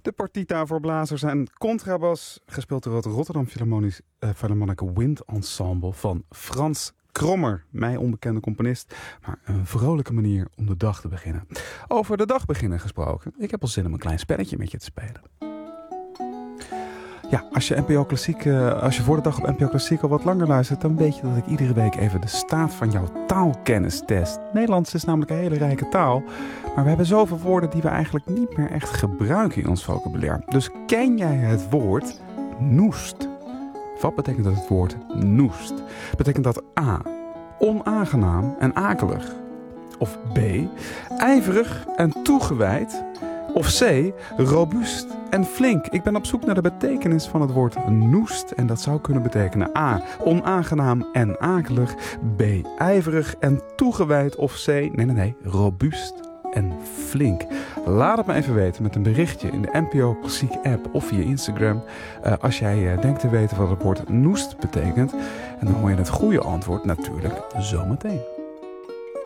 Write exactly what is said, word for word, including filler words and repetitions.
De partita voor blazers en contrabas, gespeeld door het Rotterdam Philharmonisch uh, Philharmonic Wind Ensemble van Frans Krommer. Mij onbekende componist, maar een vrolijke manier om de dag te beginnen. Over de dag beginnen gesproken, ik heb al zin om een klein spelletje met je te spelen. Ja, als je, N P O Klassiek, uh, als je voor de dag op N P O Klassiek al wat langer luistert, dan weet je dat ik iedere week even de staat van jouw taalkennis test. Nederlands is namelijk een hele rijke taal, maar we hebben zoveel woorden die we eigenlijk niet meer echt gebruiken in ons vocabulaire. Dus ken jij het woord noest? Wat betekent dat het woord noest? Betekent dat A, onaangenaam en akelig? Of B, ijverig en toegewijd? Of C, robuust en flink? Ik ben op zoek naar de betekenis van het woord noest. En dat zou kunnen betekenen A, onaangenaam en akelig. B, ijverig en toegewijd. Of C, nee, nee, nee, robuust en flink. Laat het me even weten met een berichtje in de N P O Klassiek app of via Instagram. Uh, als jij uh, denkt te weten wat het woord noest betekent. En dan hoor je het goede antwoord natuurlijk zometeen.